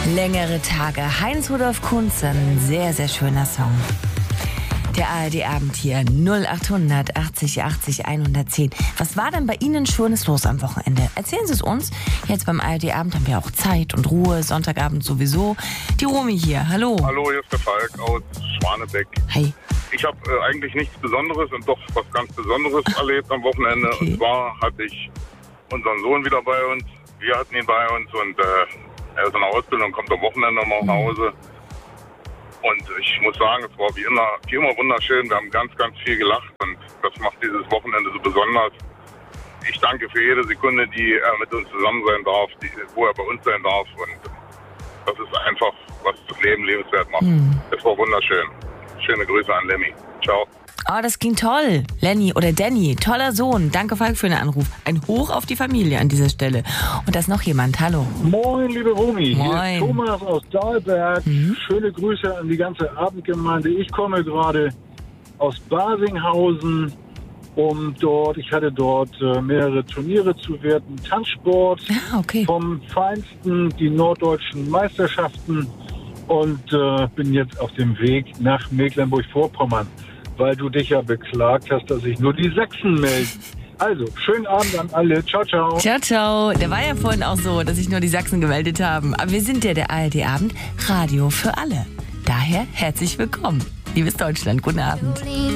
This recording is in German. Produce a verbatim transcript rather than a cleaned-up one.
Längere Tage. Heinz Rudolf Kunze, ein sehr, sehr schöner Song. Der A R D-Abend hier, null achthundert achtzig achtzig hundertzehn. Was war denn bei Ihnen Schönes los am Wochenende? Erzählen Sie es uns. Jetzt beim A R D-Abend haben wir auch Zeit und Ruhe, Sonntagabend sowieso. Die Romy hier, hallo. Hallo, hier ist der Falk aus Schwanebeck. Hi. Ich habe äh, eigentlich nichts Besonderes und doch was ganz Besonderes erlebt am Wochenende. Okay. Und zwar hatte ich unseren Sohn wieder bei uns. Wir hatten ihn bei uns und äh, er ist in der Ausbildung, kommt am Wochenende mal nach Hause. Und ich muss sagen, es war wie immer, wie immer wunderschön. Wir haben ganz, ganz viel gelacht und das macht dieses Wochenende so besonders. Ich danke für jede Sekunde, die er mit uns zusammen sein darf, die, wo er bei uns sein darf. Und das ist einfach, was das Leben lebenswert macht. Hm. Es war wunderschön. Schöne Grüße an Lemmy. Ciao. Oh, das ging toll. Lenny oder Danny, toller Sohn. Danke, Falk, für den Anruf. Ein Hoch auf die Familie an dieser Stelle. Und da ist noch jemand. Hallo. Moin, liebe Romy. Moin. Hier ist Thomas aus Dahlberg. Mhm. Schöne Grüße an die ganze Abendgemeinde. Ich komme gerade aus Basinghausen, um dort, ich hatte dort äh, mehrere Turniere zu werten. Tanzsport, Ah, okay. vom Feinsten, die norddeutschen Meisterschaften. Und äh, bin jetzt auf dem Weg nach Mecklenburg-Vorpommern, weil du dich ja beklagt hast, dass sich nur die Sachsen melden. Also, schönen Abend an alle. Ciao, ciao. Ciao, ciao. Der war ja vorhin auch so, dass sich nur die Sachsen gemeldet haben. Aber wir sind ja der A R D-Abend, Radio für alle. Daher herzlich willkommen. Liebes Deutschland, guten Abend.